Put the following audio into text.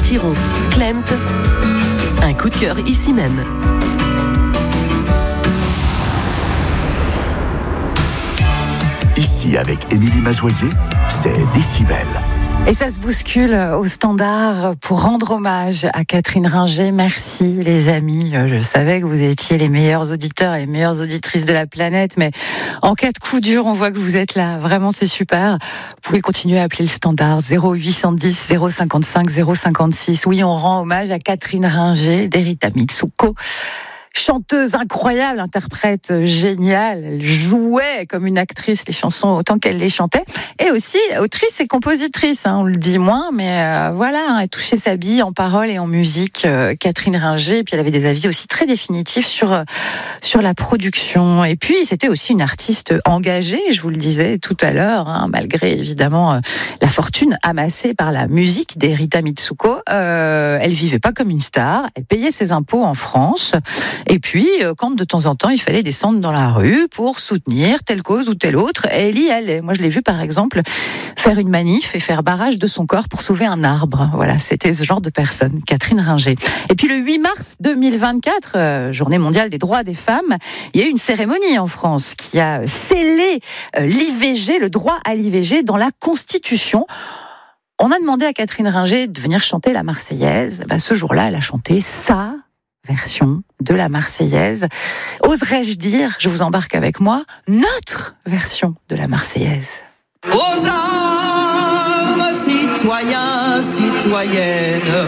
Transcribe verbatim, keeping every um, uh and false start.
Thiron, Klemt, un coup de cœur ici même. Ici, avec Émilie Mazoyer, c'est Décibel. Et ça se bouscule au standard pour rendre hommage à Catherine Ringer. Merci les amis, je savais que vous étiez les meilleurs auditeurs et les meilleures auditrices de la planète, mais en cas de coup dur, on voit que vous êtes là. Vraiment, c'est super. Vous pouvez continuer à appeler le standard zéro huit cent dix zéro cinquante-cinq zéro cinquante-six. Oui, on rend hommage à Catherine Ringer d'Erita Mitsuko. Chanteuse incroyable, interprète géniale, elle jouait comme une actrice les chansons autant qu'elle les chantait, et aussi autrice et compositrice, hein, on le dit moins, mais euh, voilà, hein, elle touchait sa bille en paroles et en musique, euh, Catherine Ringer, et puis elle avait des avis aussi très définitifs sur, euh, sur la production, et puis c'était aussi une artiste engagée, je vous le disais tout à l'heure, hein, malgré évidemment euh, la fortune amassée par la musique d'Erita Mitsuko, euh, elle vivait pas comme une star, elle payait ses impôts en France. Et puis, quand de temps en temps, il fallait descendre dans la rue pour soutenir telle cause ou telle autre, elle y allait. Moi, je l'ai vu, par exemple, faire une manif et faire barrage de son corps pour sauver un arbre. Voilà, c'était ce genre de personne, Catherine Ringer. Et puis, le huit mars deux mille vingt-quatre, euh, journée mondiale des droits des femmes, il y a eu une cérémonie en France qui a scellé euh, l'I V G, le droit à l'I V G dans la Constitution. On a demandé à Catherine Ringer de venir chanter la Marseillaise. Ben, ce jour-là, elle a chanté ça. Version de la Marseillaise. Oserais-je dire, je vous embarque avec moi, notre version de la Marseillaise. Aux armes, citoyens, citoyennes,